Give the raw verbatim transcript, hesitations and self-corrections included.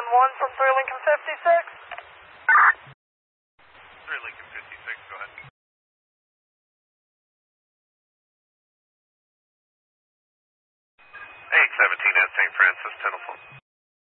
one one from three Lincoln fifty-six. three Lincoln fifty-six, go ahead. eight seventeen at Saint Francis, telephone.